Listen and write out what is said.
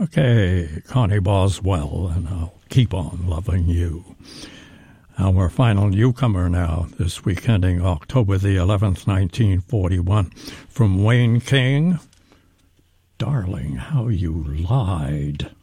Okay, Connie Boswell, and I'll keep on loving you. Our final newcomer now, this week ending October the 11th, 1941, from Wayne King, Darling, How You Lied.